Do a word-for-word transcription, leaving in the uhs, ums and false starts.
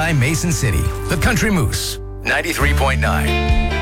Mason City. The Country Moose, ninety-three point nine.